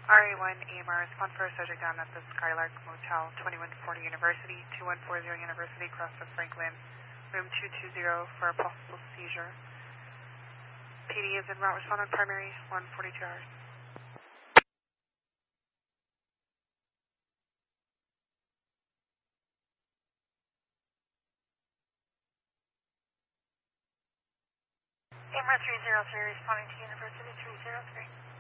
RA1 AMR, respond for a subject down at the Skylark Motel, 2140 University, 2140 University, across the Franklin, room 220 for a possible seizure. PD is en route, respond on primary, 142 hours. AMR 303, responding to University 303.